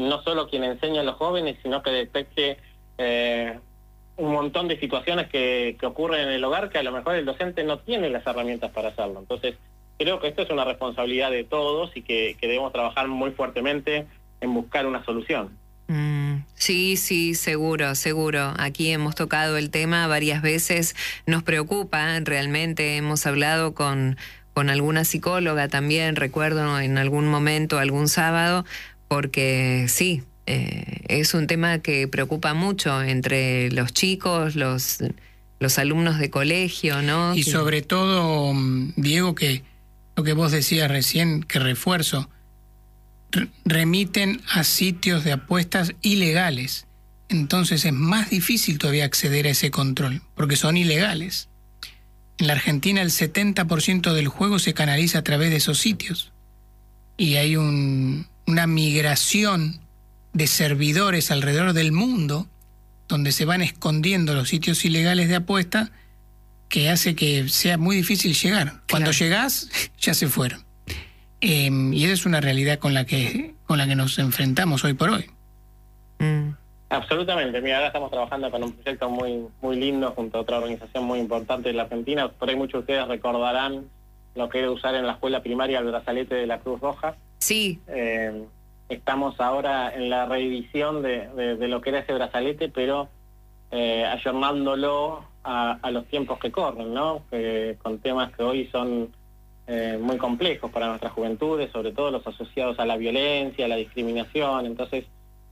no solo quien enseña a los jóvenes, sino que detecte un montón de situaciones que ocurren en el hogar que a lo mejor el docente no tiene las herramientas para hacerlo. Entonces, creo que esto es una responsabilidad de todos y que debemos trabajar muy fuertemente en buscar una solución. Sí, seguro. Aquí hemos tocado el tema varias veces, nos preocupa realmente, hemos hablado con alguna psicóloga también, recuerdo en algún momento, algún sábado, porque sí, es un tema que preocupa mucho entre los chicos, los alumnos de colegio, ¿no? Y sobre todo, Diego, que lo que vos decías recién, que refuerzo, remiten a sitios de apuestas ilegales. Entonces es más difícil todavía acceder a ese control, porque son ilegales. En la Argentina el 70% del juego se canaliza a través de esos sitios. Y hay una migración de servidores alrededor del mundo donde se van escondiendo los sitios ilegales de apuesta, que hace que sea muy difícil llegar. Claro. Cuando llegás, ya se fueron. Y esa es una realidad con la que nos enfrentamos hoy por hoy. Absolutamente. Mira, ahora estamos trabajando con un proyecto muy, muy lindo junto a otra organización muy importante de la Argentina. Por ahí muchos de ustedes recordarán lo que era usar en la escuela primaria el brazalete de la Cruz Roja. Sí. Estamos ahora en la reedición de lo que era ese brazalete, pero ayornándolo a los tiempos que corren, ¿no? Con temas que hoy son muy complejos para nuestras juventudes, sobre todo los asociados a la violencia, a la discriminación. Entonces,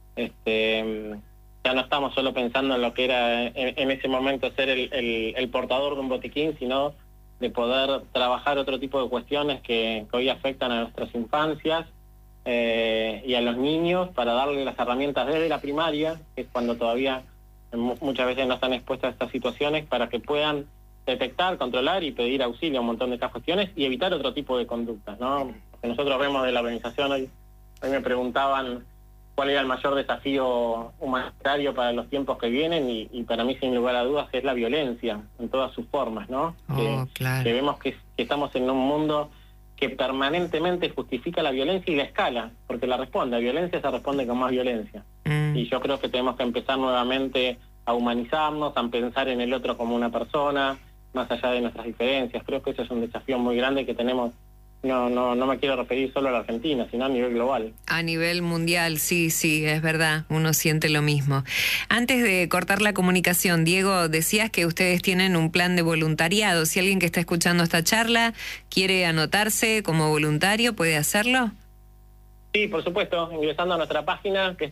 ya no estamos solo pensando en lo que era en ese momento ser el portador de un botiquín, sino de poder trabajar otro tipo de cuestiones que hoy afectan a nuestras infancias y a los niños, para darle las herramientas desde la primaria, que es cuando todavía muchas veces no están expuestas a estas situaciones, para que puedan detectar, controlar y pedir auxilio a un montón de estas cuestiones y evitar otro tipo de conductas, ¿no? Lo que nosotros vemos de la organización hoy me preguntaban cuál era el mayor desafío humanitario para los tiempos que vienen, y para mí, sin lugar a dudas, es la violencia en todas sus formas, ¿no? Claro. Que vemos que estamos en un mundo que permanentemente justifica la violencia y la escala, porque la violencia se responde con más violencia. Y yo creo que tenemos que empezar nuevamente a humanizarnos, a pensar en el otro como una persona, más allá de nuestras diferencias. Creo que ese es un desafío muy grande que tenemos. No me quiero referir solo a la Argentina, sino a nivel global. A nivel mundial, sí, es verdad, uno siente lo mismo. Antes de cortar la comunicación, Diego, decías que ustedes tienen un plan de voluntariado. Si alguien que está escuchando esta charla quiere anotarse como voluntario, ¿puede hacerlo? Sí, por supuesto, ingresando a nuestra página, que es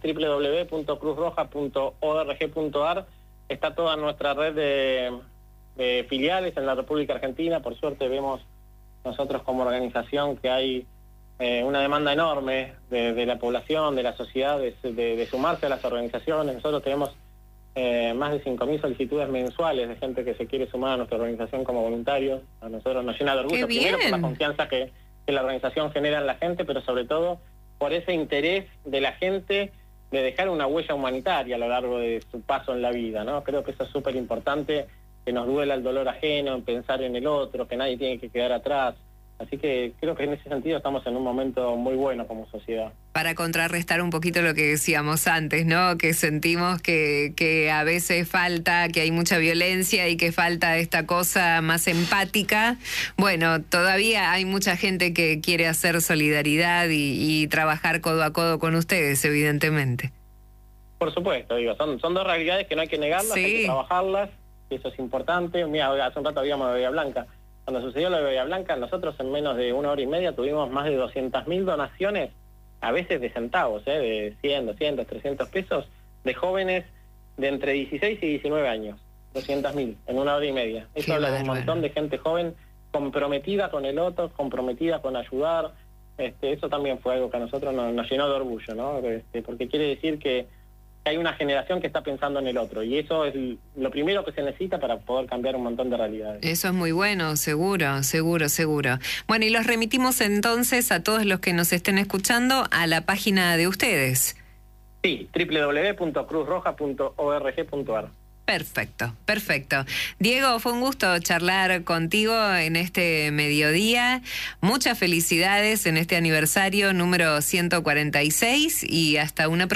www.cruzroja.org.ar, está toda nuestra red de filiales en la República Argentina. Por suerte vemos nosotros como organización que hay una demanda enorme de la población, de la sociedad, de sumarse a las organizaciones. Nosotros tenemos más de 5.000 solicitudes mensuales de gente que se quiere sumar a nuestra organización como voluntarios. A nosotros nos llena de orgullo, primero por la confianza que la organización genera en la gente, pero sobre todo por ese interés de la gente de dejar una huella humanitaria a lo largo de su paso en la vida, ¿no? Creo que eso es súper importante, que nos duela el dolor ajeno, en pensar en el otro, que nadie tiene que quedar atrás. Así que creo que en ese sentido estamos en un momento muy bueno como sociedad. Para contrarrestar un poquito lo que decíamos antes, ¿no? Que sentimos que a veces falta, que hay mucha violencia y que falta esta cosa más empática. Bueno, todavía hay mucha gente que quiere hacer solidaridad y trabajar codo a codo con ustedes, evidentemente. Por supuesto, digo, son dos realidades que no hay que negarlas, sí. Hay que trabajarlas, eso es importante. Mira, hace un rato habíamos de Bahía Blanca. Cuando sucedió lo de Bahía Blanca, nosotros en menos de 1 hora y media tuvimos más de 200.000 donaciones, a veces de centavos, de 100, 200, 300 pesos, de jóvenes de entre 16 y 19 años. 200.000 en 1 hora y media. Eso habla de un montón de gente joven comprometida con el otro, comprometida con ayudar. Eso también fue algo que a nosotros nos llenó de orgullo, ¿no? Porque quiere decir que hay una generación que está pensando en el otro, y eso es lo primero que se necesita para poder cambiar un montón de realidades. Eso es muy bueno, seguro. Bueno, y los remitimos entonces a todos los que nos estén escuchando a la página de ustedes. Sí, www.cruzroja.org.ar. Perfecto, perfecto. Diego, fue un gusto charlar contigo en este mediodía. Muchas felicidades en este aniversario número 146 y hasta una próxima.